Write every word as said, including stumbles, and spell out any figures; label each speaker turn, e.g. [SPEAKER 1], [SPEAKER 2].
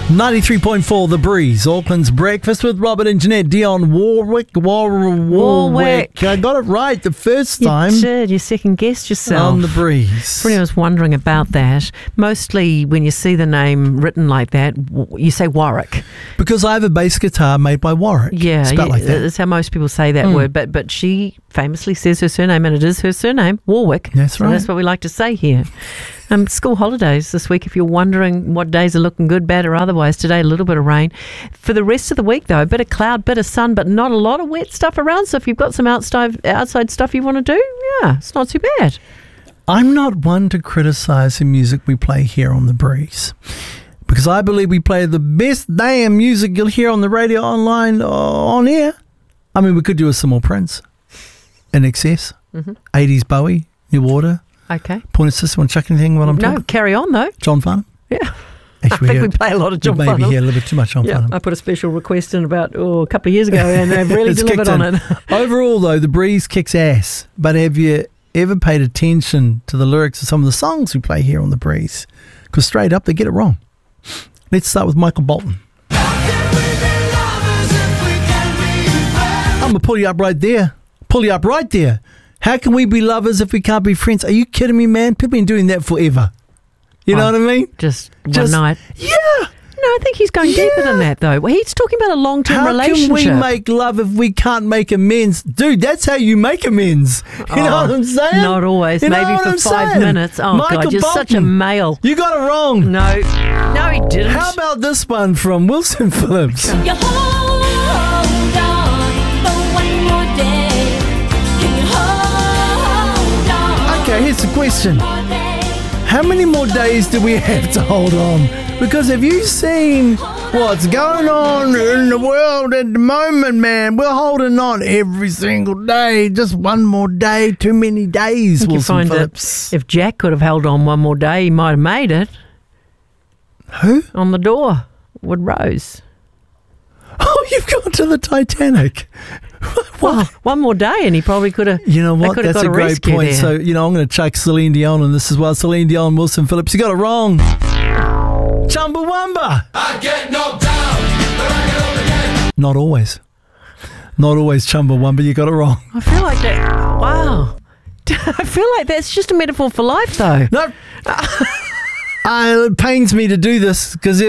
[SPEAKER 1] ninety-three point four The Breeze, Auckland's breakfast with Robert and Jeanette. Dionne Warwick, War, Warwick.
[SPEAKER 2] Warwick.
[SPEAKER 1] I got it right the first
[SPEAKER 2] You
[SPEAKER 1] time.
[SPEAKER 2] did. You second guessed yourself.
[SPEAKER 1] On The Breeze.
[SPEAKER 2] For anyone who's wondering about that, mostly when you see the name written like that, w- you say Warwick.
[SPEAKER 1] Because I have a bass guitar made by Warwick.
[SPEAKER 2] Yeah,
[SPEAKER 1] Spelled
[SPEAKER 2] yeah,
[SPEAKER 1] like that.
[SPEAKER 2] that's how most people say that
[SPEAKER 1] Mm.
[SPEAKER 2] word. But but she famously says her surname, and it is her surname, Warwick.
[SPEAKER 1] That's
[SPEAKER 2] So
[SPEAKER 1] right.
[SPEAKER 2] that's what we like to say here. Um, school holidays this week, if you're wondering what days are looking good, bad or otherwise. Today, a little bit of rain. For the rest of the week, though, a bit of cloud, bit of sun, but not a lot of wet stuff around. So if you've got some outside, outside stuff you want to do, yeah, it's not too bad.
[SPEAKER 1] I'm not one to criticise the music we play here on The Breeze, because I believe we play the best damn music you'll hear on the radio, online, uh, on air. I mean, we could do with some more Prince, In Excess,
[SPEAKER 2] Mm-hmm.
[SPEAKER 1] eighties Bowie, New Order,
[SPEAKER 2] Okay.
[SPEAKER 1] Pointer System. Want to chuck anything while I'm
[SPEAKER 2] No,
[SPEAKER 1] talking?
[SPEAKER 2] carry on, though.
[SPEAKER 1] John Farnham?
[SPEAKER 2] Yeah.
[SPEAKER 1] Actually,
[SPEAKER 2] I think
[SPEAKER 1] hear-
[SPEAKER 2] we play a lot of John
[SPEAKER 1] we maybe
[SPEAKER 2] Farnham.
[SPEAKER 1] hear a little bit too much John
[SPEAKER 2] Yeah,
[SPEAKER 1] Farnham.
[SPEAKER 2] I put a special request in about oh, a couple of years ago, and they've really
[SPEAKER 1] It's
[SPEAKER 2] delivered
[SPEAKER 1] kicked
[SPEAKER 2] on
[SPEAKER 1] in.
[SPEAKER 2] it.
[SPEAKER 1] Overall, though, The Breeze kicks ass. But have you ever paid attention to the lyrics of some of the songs we play here on The Breeze? Because straight up, they get it wrong. Let's start with Michael Bolton. I'm going to pull you up right there. Pull you up right there. How can we be lovers if we can't be friends? Are you kidding me, man? People have been doing that forever. You know
[SPEAKER 2] Oh,
[SPEAKER 1] what I mean?
[SPEAKER 2] Just one
[SPEAKER 1] Just-
[SPEAKER 2] night.
[SPEAKER 1] Yeah.
[SPEAKER 2] No, I think he's going deeper than that, though. Well, he's talking about a long-term
[SPEAKER 1] How
[SPEAKER 2] relationship.
[SPEAKER 1] can we make love if we can't make amends? Dude, that's how you make amends. You know
[SPEAKER 2] Oh,
[SPEAKER 1] what I'm saying?
[SPEAKER 2] Not always.
[SPEAKER 1] You know
[SPEAKER 2] Maybe
[SPEAKER 1] what
[SPEAKER 2] for
[SPEAKER 1] I'm
[SPEAKER 2] five
[SPEAKER 1] saying?
[SPEAKER 2] minutes. Oh,
[SPEAKER 1] Michael
[SPEAKER 2] God, you're such a
[SPEAKER 1] Bolton.
[SPEAKER 2] male.
[SPEAKER 1] You got it wrong.
[SPEAKER 2] No. No, he didn't.
[SPEAKER 1] How about this one from Wilson Phillips?
[SPEAKER 3] You hold on for one more day. Can you hold on?
[SPEAKER 1] Okay, here's the question.
[SPEAKER 3] More day?
[SPEAKER 1] How many more days do we have to hold on? Because have you seen what's going on in the world at the moment, man? We're holding on every single day. Just one more day, too many days,
[SPEAKER 2] I think you
[SPEAKER 1] Wilson
[SPEAKER 2] find
[SPEAKER 1] Phillips.
[SPEAKER 2] that if Jack could have held on one more day, he might have made it.
[SPEAKER 1] Who?
[SPEAKER 2] On the door with Rose.
[SPEAKER 1] Oh, you've gone to the Titanic.
[SPEAKER 2] Well, one more day and he probably could have.
[SPEAKER 1] You know
[SPEAKER 2] they
[SPEAKER 1] what?
[SPEAKER 2] could have
[SPEAKER 1] That's
[SPEAKER 2] got
[SPEAKER 1] a
[SPEAKER 2] a
[SPEAKER 1] great
[SPEAKER 2] rescue
[SPEAKER 1] point.
[SPEAKER 2] there.
[SPEAKER 1] So, you know, I'm going to chuck Celine Dion on this as well. Celine Dion, Wilson Phillips. You got it wrong. Chumbawamba.
[SPEAKER 4] I get knocked down, but I get up again.
[SPEAKER 1] Not always. Not always Chumbawamba. You got it wrong.
[SPEAKER 2] I feel like that. Wow. I feel like that's just a metaphor for life, though.
[SPEAKER 1] No. uh, it pains me to do this because